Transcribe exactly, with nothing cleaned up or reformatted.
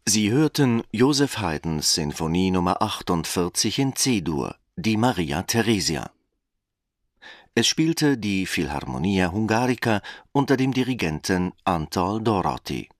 Sie hörten Joseph Haydns Sinfonie Nummer achtundvierzig in C-Dur, die Maria Theresia. Es spielte die Philharmonia Hungarica unter dem Dirigenten Antal Dorotti.